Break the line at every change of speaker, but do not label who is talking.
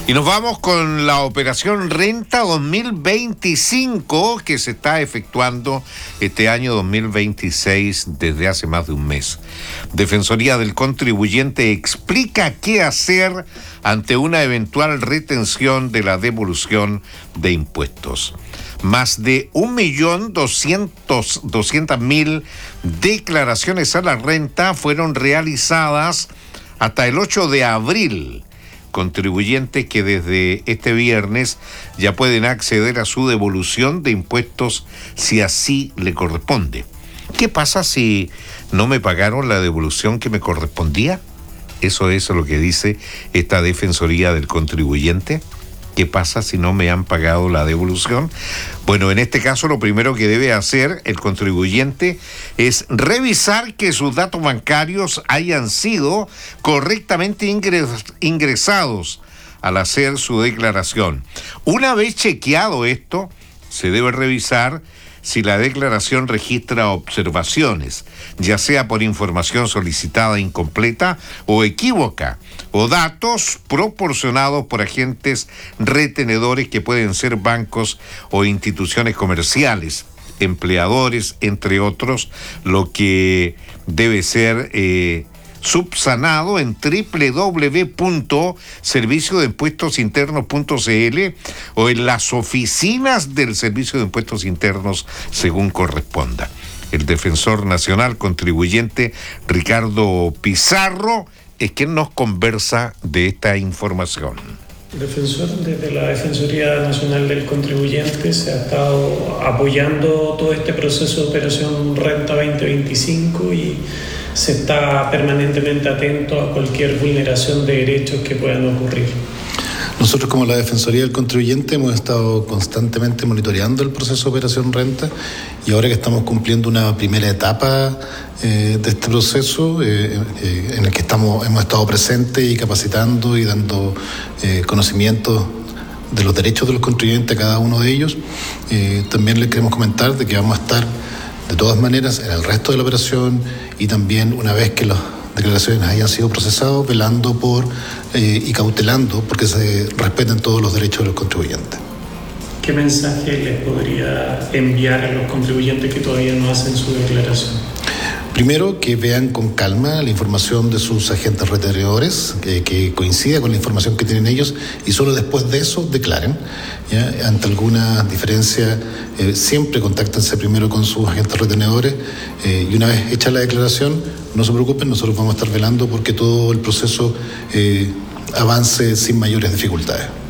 Y nos vamos con la operación Renta 2025 que se está efectuando este año 2026 desde hace más de un mes. Defensoría del Contribuyente explica qué hacer ante una eventual retención de la devolución de impuestos. Más de 1.200.000 declaraciones a la renta fueron realizadas hasta el 8 de abril. Contribuyentes que desde este viernes ya pueden acceder a su devolución de impuestos si así le corresponde. ¿Qué pasa si no me pagaron la devolución que me correspondía? Eso es lo que dice esta Defensoría del Contribuyente. ¿Qué pasa si no me han pagado la devolución? Bueno, en este caso lo primero que debe hacer el contribuyente es revisar que sus datos bancarios hayan sido correctamente ingresados al hacer su declaración. Una vez chequeado esto, se debe revisar si la declaración registra observaciones, ya sea por información solicitada incompleta o equívoca, o datos proporcionados por agentes retenedores que pueden ser bancos o instituciones comerciales, empleadores, entre otros, lo que debe ser subsanado en www.serviciodeimpuestosinternos.cl o en las oficinas del Servicio de Impuestos Internos según corresponda. El defensor nacional contribuyente Ricardo Pizarro es quien nos conversa de esta información.
El defensor, desde la Defensoría Nacional del Contribuyente, se ha estado apoyando todo este proceso de Operación Renta 2025 y se está permanentemente atento a cualquier vulneración de derechos que puedan ocurrir.
Nosotros, como la Defensoría del Contribuyente, hemos estado constantemente monitoreando el proceso de Operación Renta y ahora que estamos cumpliendo una primera etapa de este proceso en el que hemos estado presentes y capacitando y dando conocimiento de los derechos de los contribuyentes a cada uno de ellos, también les queremos comentar de que vamos a estar de todas maneras en el resto de la operación y también una vez que las declaraciones hayan sido procesadas, velando por y cautelando porque se respeten todos los derechos de los contribuyentes.
¿Qué mensaje les podría enviar a los contribuyentes que todavía no hacen su declaración?
Primero, que vean con calma la información de sus agentes retenedores, que coincida con la información que tienen ellos y solo después de eso declaren. ¿Ya? Ante alguna diferencia, siempre contáctense primero con sus agentes retenedores y una vez hecha la declaración, no se preocupen, nosotros vamos a estar velando porque todo el proceso avance sin mayores dificultades.